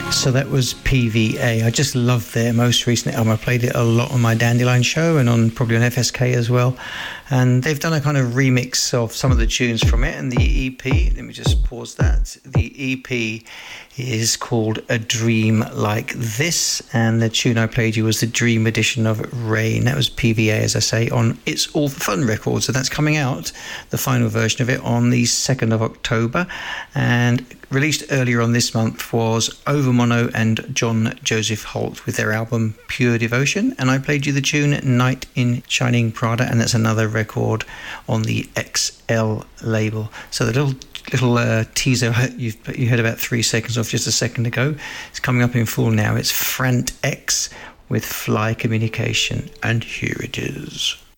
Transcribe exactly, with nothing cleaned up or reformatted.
So that was P V A. I just love their most recent album. I played it a lot on my Dandelion show and on probably on F S K as well. And they've done a kind of remix of some of the tunes from it. And the E P, let me just pause that. The E P is called A Dream Like This. And the tune I played you was the Dream edition of Rain. That was P V A, as I say, on It's All for Fun records. So that's coming out, the final version of it, on the second of October. And released earlier on this month was Over Mono and John Joseph Holt with their album Pure Devotion, and I played you the tune Night in Shining Prada, and that's another record on the X L label. So the little little uh, teaser you've, you heard about three seconds of just a second ago, it's coming up in full now. It's Frant X with Fly Communication, and here it is.